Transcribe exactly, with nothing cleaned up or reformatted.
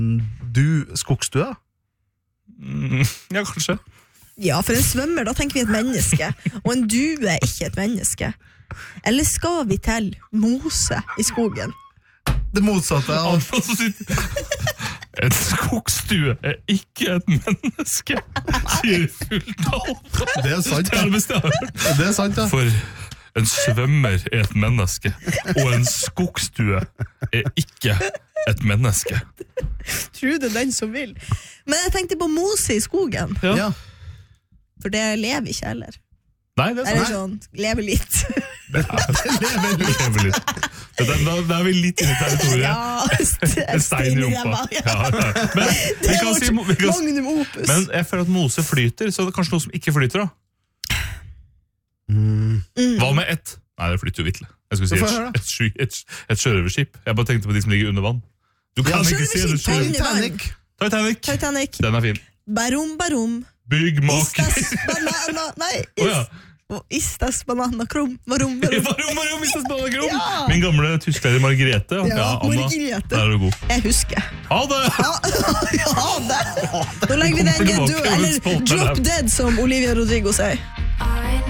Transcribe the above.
Du, skogsdue? Mm, ja, kanskje. Ja, for en svømmer, da tenker vi et menneske. Og en due er ikke et menneske. Eller skal vi til mose i skogen? Det motsatte av... En skogstue er ikke et menneske, sier Fulldal. Det er sant, ja. Det er sant, ja. For en svømmer er et menneske, og en skogstue er ikke et menneske. Tror det den som vil. Men jeg tenkte på mose i skogen. Ja. Ja. For det lever ikke heller. Nei, det er Eller sant. sånn, lever litt. Det lever litt. Lever litt. Da, da, da er vi litt inne i territoriet. Ja, En stein i rumpa. Ja, ja. Men, vi kan si, vi kan, Magnum opus. men jeg føler at mose flyter, så det er kanskje noe som ikke flyter da. Mm. Hva med ett? Nei, det flytter jo virkelig. Jeg skulle si Få høre, et, et, sky- et, et sjørøverskip. Jeg bare tenkte på de som ligger under vann. Du kan Ja, ikke si det sjørøverskip, sjøl. Titanic. Titanic. Titanic. Den er fin. Barum, barum. Byggmaker. Istas banana. Nei, is, Åja. oh, istas banana krum. Varum, varum. Varum, varum, Istas Banana-Krum. Ja. Min gamle tysklærer Margrethe. Ja, Anna. Margrethe. Der er du god. Jeg husker. Ha det! Ja, det. Nå legger vi den Tilbake død, med eller spalten drop der. dead, som Olivia Rodrigo sier.